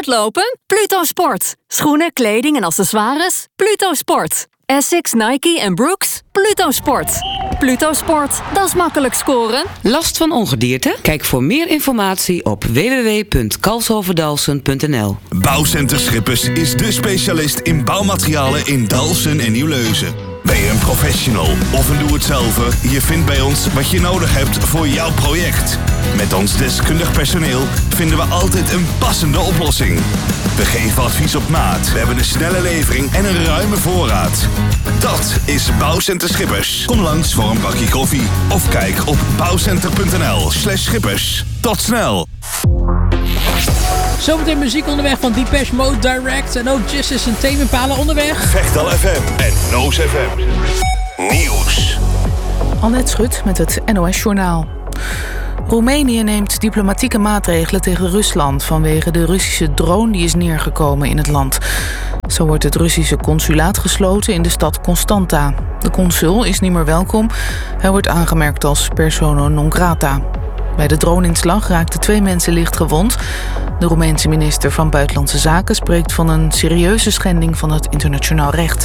Hardlopen? Pluto Sport. Schoenen, kleding en accessoires? Pluto Sport. Essex, Nike en Brooks? Pluto Sport. Pluto Sport, dat is makkelijk scoren. Last van ongedierte? Kijk voor meer informatie op www.kalshoverdalsen.nl. Bouwcenter Schippers is de specialist in bouwmaterialen in Dalfsen en Nieuw-Leuzen. Ben je een professional of een doe-het-zelver? Je vindt bij ons wat je nodig hebt voor jouw project. Met ons deskundig personeel vinden we altijd een passende oplossing. We geven advies op maat. We hebben een snelle levering en een ruime voorraad. Dat is Bouwcenter Schippers. Kom langs voor een bakje koffie of kijk op bouwcenter.nl/schippers. Tot snel! Zometeen muziek onderweg van Depeche Mode, Direct en ook Justice en Tame Impala onderweg. Vechtal FM en Noos FM. Nieuws. Annette Schut met het NOS-journaal. Roemenië neemt diplomatieke maatregelen tegen Rusland vanwege de Russische drone die is neergekomen in het land. Zo wordt het Russische consulaat gesloten in de stad Constanta. De consul is niet meer welkom. Hij wordt aangemerkt als persona non grata. Bij de droneinslag raakten 2 mensen licht gewond. De Roemeense minister van Buitenlandse Zaken spreekt van een serieuze schending van het internationaal recht.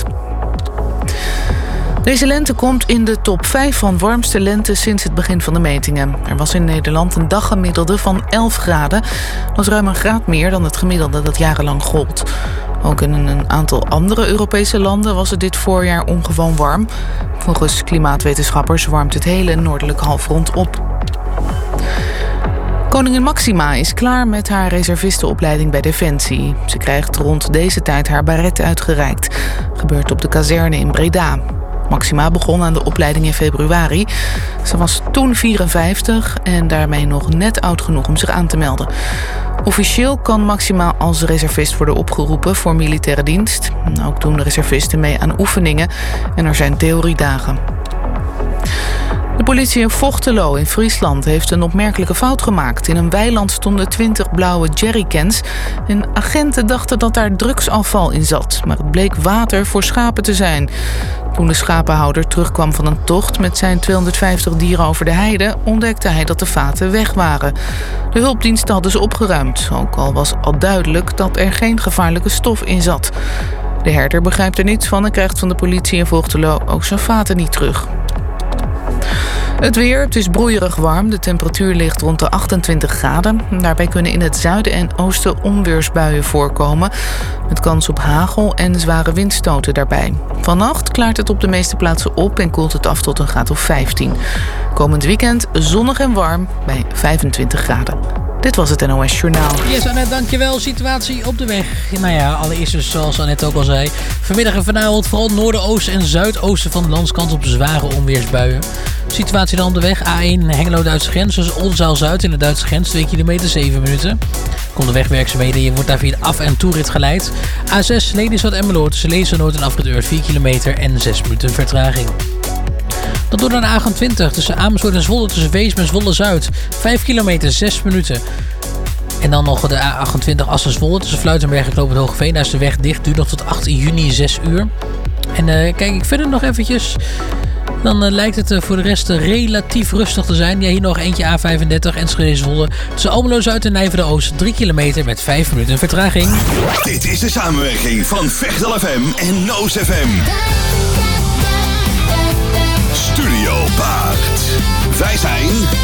Deze lente komt in de top 5 van warmste lente sinds het begin van de metingen. Er was in Nederland een daggemiddelde van 11 graden. Dat was ruim een graad meer dan het gemiddelde dat jarenlang gold. Ook in een aantal andere Europese landen was het dit voorjaar ongewoon warm. Volgens klimaatwetenschappers warmt het hele noordelijke halfrond op. Koningin Máxima is klaar met haar reservistenopleiding bij Defensie. Ze krijgt rond deze tijd haar baret uitgereikt. Gebeurt op de kazerne in Breda. Máxima begon aan de opleiding in februari. Ze was toen 54 en daarmee nog net oud genoeg om zich aan te melden. Officieel kan Máxima als reservist worden opgeroepen voor militaire dienst. Ook doen de reservisten mee aan oefeningen en er zijn theoriedagen. De politie in Vochtelo in Friesland heeft een opmerkelijke fout gemaakt. In een weiland stonden 20 blauwe jerrycans en agenten dachten dat daar drugsafval in zat. Maar het bleek water voor schapen te zijn. Toen de schapenhouder terugkwam van een tocht met zijn 250 dieren over de heide, ontdekte hij dat de vaten weg waren. De hulpdiensten hadden ze opgeruimd, ook al was al duidelijk dat er geen gevaarlijke stof in zat. De herder begrijpt er niets van en krijgt van de politie in Vochtelo ook zijn vaten niet terug. Het weer, het is broeierig warm. De temperatuur ligt rond de 28 graden. Daarbij kunnen in het zuiden en oosten onweersbuien voorkomen, met kans op hagel en zware windstoten daarbij. Vannacht klaart het op de meeste plaatsen op en koelt het af tot een graad of 15. Komend weekend zonnig en warm bij 25 graden. Dit was het NOS Journaal. Yes, Annette, dankjewel. Situatie op de weg. Nou ja, allereerst dus, zoals Annette ook al zei, vanmiddag en vanavond vooral noorden, oosten en zuidoosten van het land kans op zware onweersbuien. Situatie dan op de weg. A1 Hengelo-Duitse grens, dus Oldenzaal-Zuid in de Duitse grens, 2 kilometer, 7 minuten. Komt de wegwerkzaamheden, je wordt daar via de af- en toerit geleid. A6 Lelystad-Emmeloord tussen Lelystad-Noord en Afrit Eurd, 4 kilometer en 6 minuten vertraging. Dan door naar de A28 tussen Amersfoort en Zwolle tussen Weesp en Zwolle-Zuid. 5 kilometer, 6 minuten. En dan nog de A28 Assen-Zwolle tussen Fluitenberg en Knoopend Hoogeveen. Daar is de weg dicht, duurt nog tot 8 juni, 6 uur. En kijk ik verder nog eventjes. Dan lijkt het voor de rest relatief rustig te zijn. Ja, hier nog eentje A35 Enschede-Zwolle. Tussen Almelo-Zuid en Nijverde-Oost 3 kilometer met 5 minuten vertraging. Dit is de samenwerking van Vechtal FM en Noos FM. Studio Paard. Wij zijn